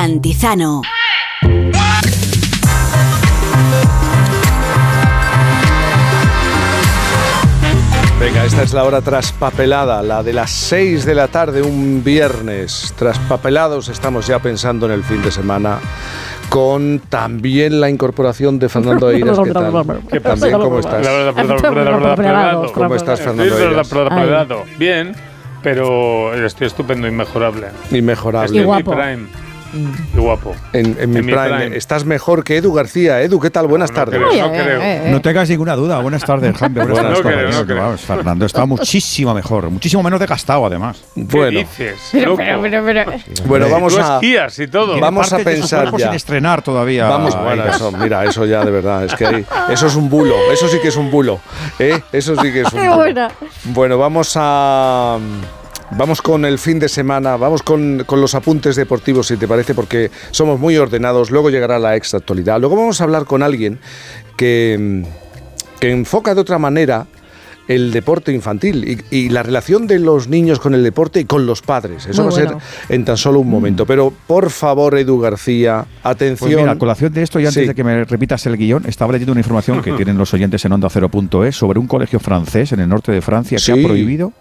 Antizano. Venga, esta es la hora traspapelada, la de las 6 de la tarde, un viernes. Traspapelados, estamos ya pensando en el fin de semana, con también la incorporación de Fernando Eiras. ¿Qué tal? También, ¿cómo estás? ¿Cómo estás, Fernando Eiras? Bien, pero estoy estupendo, inmejorable. Inmejorable. Y guapo. Y guapo. En mi prime. Estás mejor que Edu García. Edu, ¿qué tal? Buenas tardes. No creo. No tengas ninguna duda. Buenas tardes, Jaime. Buenas tardes. No creo. Fernando está muchísimo mejor. Muchísimo menos desgastado, además. Bueno. ¿Qué dices? Bueno, vamos a... esquías y todo. Vamos a pensar ya. Sin estrenar todavía. Vamos, bueno, eso, mira, eso ya de verdad, es que eso es un bulo. Eso sí que es un bulo. Eso sí que es un bulo. Bueno, Vamos con el fin de semana, vamos con los apuntes deportivos, si te parece, porque somos muy ordenados. Luego llegará la extra actualidad. Luego vamos a hablar con alguien que enfoca de otra manera el deporte infantil y la relación de los niños con el deporte y con los padres. Eso va a ser en tan solo un momento. Pero, por favor, Edu García, atención. Pues mira, a colación de esto, y antes de que me repitas el guión, estaba leyendo una información que tienen los oyentes en OndaCero.es sobre un colegio francés en el norte de Francia que ha prohibido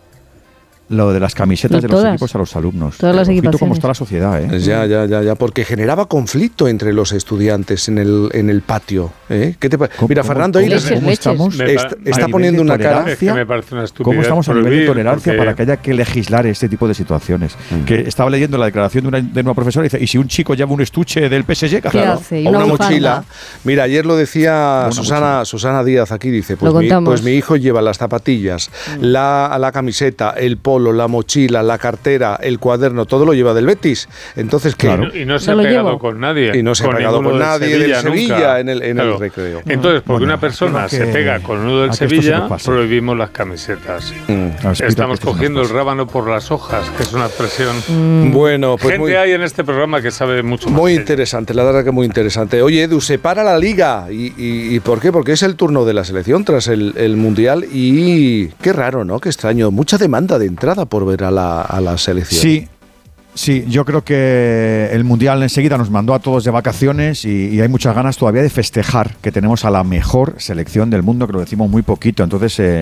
lo de las camisetas de los equipos a los alumnos. Todas las equipaciones. Cómo está la sociedad, ¿eh? Ya, porque generaba conflicto entre los estudiantes en el patio. ¿Qué te Mira, Fernando Eiras está poniendo una cara. Es que me parece una estupidez. ¿Cómo estamos a nivel de tolerancia para que haya que legislar este tipo de situaciones? Que estaba leyendo la declaración de una profesora y dice, ¿y si un chico lleva un estuche del PSG? ¿Qué hace? O una mochila. Mira, ayer lo decía Susana Díaz aquí, dice, pues mi hijo lleva las zapatillas, la camiseta, el polo, la mochila, la cartera, el cuaderno, todo lo lleva del Betis. Entonces, ¿qué? Y no se ha pegado con nadie. Y no se ha pegado con nadie del Sevilla en el recreo. Entonces, porque una persona se pega con uno del Sevilla, prohibimos las camisetas. Estamos cogiendo el rábano por las hojas, que es una expresión. Bueno, pues gente hay en este programa que sabe mucho más. Muy interesante, la verdad que muy interesante. Oye, Edu, se para la Liga. ¿Y por qué? Porque es el turno de la selección tras el Mundial y qué raro, ¿no? Qué extraño. Mucha demanda de entrada por ver a la selección. Sí, yo creo que el Mundial enseguida nos mandó a todos de vacaciones y hay muchas ganas todavía de festejar que tenemos a la mejor selección del mundo, que lo decimos muy poquito. Entonces,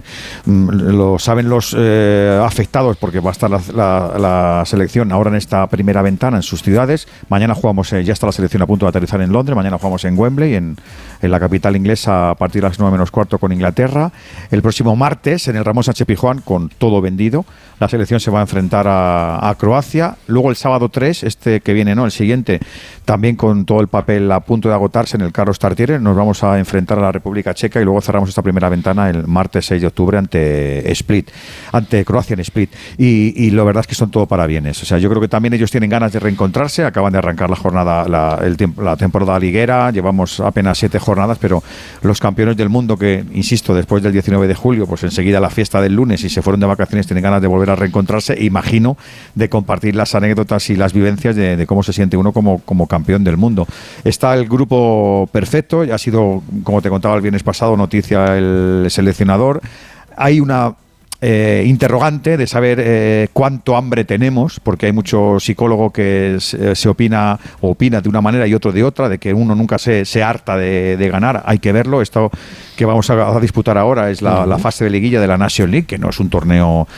lo saben los afectados porque va a estar la selección ahora en esta primera ventana en sus ciudades. Mañana jugamos, ya está la selección a punto de aterrizar en Londres. Mañana jugamos en Wembley, en la capital inglesa, a partir de las 9:45 con Inglaterra. El próximo martes, en el Ramón Sánchez Pizjuán, con todo vendido, la selección se va a enfrentar a Croacia. Luego el sábado 3, el siguiente, también con todo el papel a punto de agotarse en el Carlos Tartiere, nos vamos a enfrentar a la República Checa y luego cerramos esta primera ventana el martes 6 de octubre ante Croacia en Split. Y la verdad es que son todo parabienes. O sea, yo creo que también ellos tienen ganas de reencontrarse, acaban de arrancar la jornada, la temporada liguera, llevamos apenas 7 jornadas, pero los campeones del mundo que, insisto, después del 19 de julio, pues enseguida la fiesta del lunes y se fueron de vacaciones, tienen ganas de volver a reencontrarse, imagino, de compartir las anécdotas y las vivencias de cómo se siente uno como campeón del mundo. Está el grupo perfecto, ya ha sido, como te contaba el viernes pasado, noticia el seleccionador. Hay una interrogante de saber cuánto hambre tenemos, porque hay mucho psicólogo que se opina de una manera y otro de otra, de que uno nunca se harta de ganar. Hay que verlo. Esto que vamos a disputar ahora es la fase de liguilla de la National League, que no es un torneo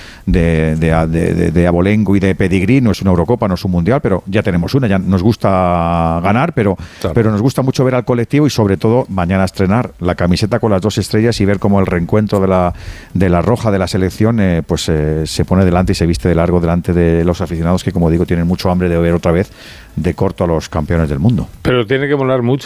de abolengo y de pedigrí, no es una Eurocopa, no es un Mundial, pero ya tenemos una, ya nos gusta ganar, pero nos gusta mucho ver al colectivo y sobre todo mañana estrenar la camiseta con las 2 estrellas y ver cómo el reencuentro de la roja de la selección se pone delante y se viste de largo delante de los aficionados que, como digo, tienen mucho hambre de ver otra vez de corto a los campeones del mundo. Pero tiene que molar mucho